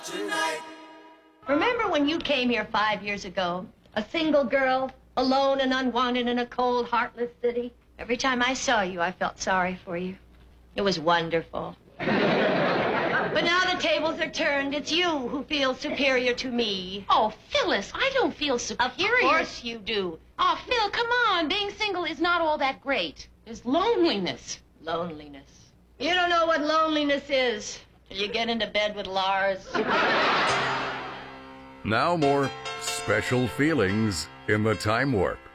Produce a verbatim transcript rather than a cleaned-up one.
Tonight. Remember when you came here five years ago? A single girl, alone and unwanted in a cold, heartless city? Every time I saw you, I felt sorry for you. It was wonderful. But now the tables are turned. It's you who feels superior to me. Oh, Phyllis, I don't feel superior. Of course you do. Oh, Phil, come on. Being single is not all that great. There's loneliness. Loneliness. You don't know what loneliness is till you get into bed with Lars. Now more special feelings in the Time Warp.